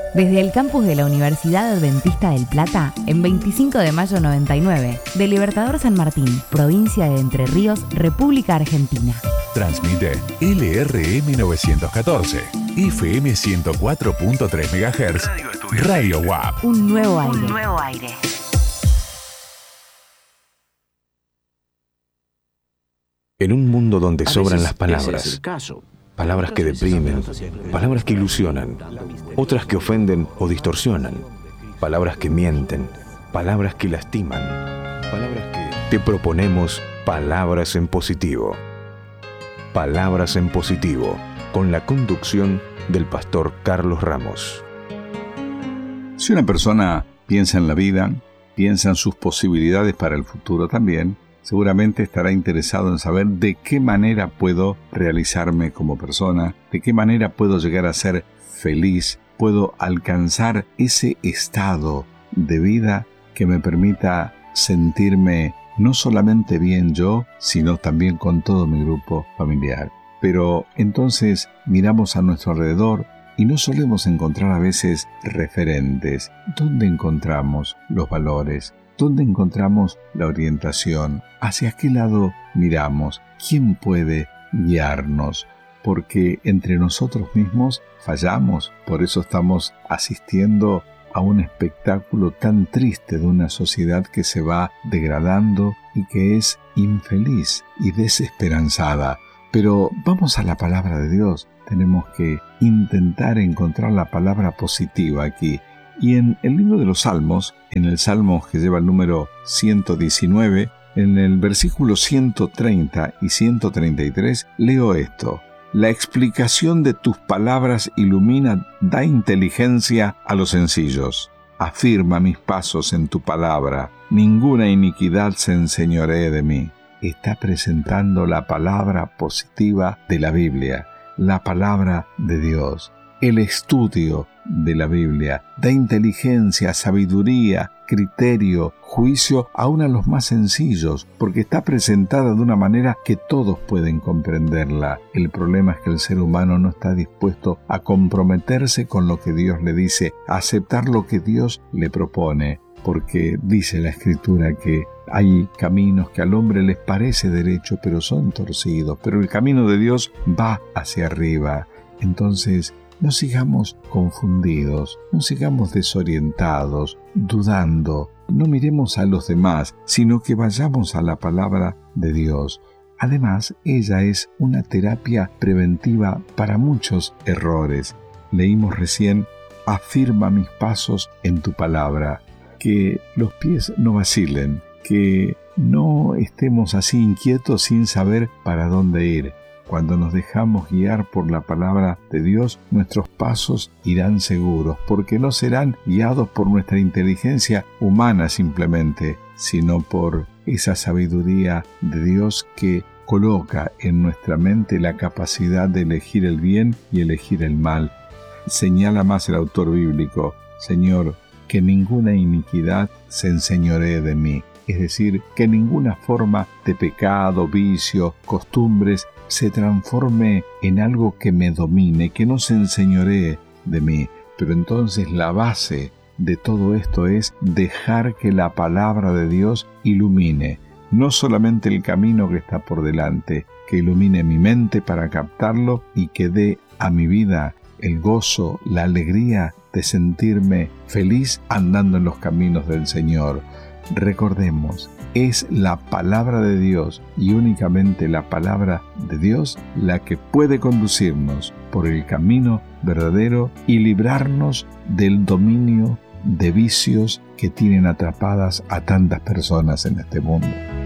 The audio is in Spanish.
Desde el campus de la Universidad Adventista del Plata, en 25 de mayo 99, de Libertador San Martín, provincia de Entre Ríos, República Argentina. Transmite LRM 914, FM 104.3 MHz, Radio WAP. Un nuevo aire. Un nuevo aire. En un mundo donde sobran las Ese palabras, es el caso. palabras que deprimen, palabras que ilusionan, otras que ofenden o distorsionan, palabras que mienten, palabras que lastiman, palabras que... Te proponemos Palabras en Positivo. Palabras en Positivo, con la conducción del pastor Carlos Ramos. Si una persona piensa en la vida, piensa en sus posibilidades para el futuro también, seguramente estará interesado en saber de qué manera puedo realizarme como persona, de qué manera puedo llegar a ser feliz, puedo alcanzar ese estado de vida que me permita sentirme no solamente bien yo, sino también con todo mi grupo familiar. Pero entonces miramos a nuestro alrededor y no solemos encontrar a veces referentes. ¿Dónde encontramos los valores? ¿Dónde encontramos la orientación? ¿Hacia qué lado miramos? ¿Quién puede guiarnos? Porque entre nosotros mismos fallamos, por eso estamos asistiendo a un espectáculo tan triste de una sociedad que se va degradando y que es infeliz y desesperanzada. Pero vamos a la palabra de Dios, tenemos que intentar encontrar la palabra positiva aquí. Y en el libro de los Salmos, en el Salmo que lleva el número 119, en el versículo 130 y 133, leo esto: La explicación de tus palabras ilumina, da inteligencia a los sencillos. Afirma mis pasos en tu palabra, ninguna iniquidad se enseñoree de mí. Está presentando la palabra positiva de la Biblia, la palabra de Dios. El estudio de la Biblia da inteligencia, sabiduría, criterio, juicio aún a los más sencillos, porque está presentada de una manera que todos pueden comprenderla. El problema es que el ser humano no está dispuesto a comprometerse con lo que Dios le dice, a aceptar lo que Dios le propone, porque dice la Escritura que hay caminos que al hombre les parece derecho, pero son torcidos, pero el camino de Dios va hacia arriba. Entonces, no sigamos confundidos, no sigamos desorientados, dudando. No miremos a los demás, sino que vayamos a la palabra de Dios. Además, ella es una terapia preventiva para muchos errores. Leímos recién: afirma mis pasos en tu palabra. Que los pies no vacilen, que no estemos así inquietos sin saber para dónde ir. Cuando nos dejamos guiar por la palabra de Dios, nuestros pasos irán seguros, porque no serán guiados por nuestra inteligencia humana simplemente, sino por esa sabiduría de Dios que coloca en nuestra mente la capacidad de elegir el bien y elegir el mal. Señala más el autor bíblico: Señor, que ninguna iniquidad se enseñoree de mí. Es decir, que ninguna forma de pecado, vicio, costumbres se transforme en algo que me domine, que no se enseñoree de mí. Pero entonces la base de todo esto es dejar que la palabra de Dios ilumine no solamente el camino que está por delante, que ilumine mi mente para captarlo y que dé a mi vida el gozo, la alegría de sentirme feliz andando en los caminos del Señor. Recordemos, es la palabra de Dios y únicamente la palabra de Dios la que puede conducirnos por el camino verdadero y librarnos del dominio de vicios que tienen atrapadas a tantas personas en este mundo.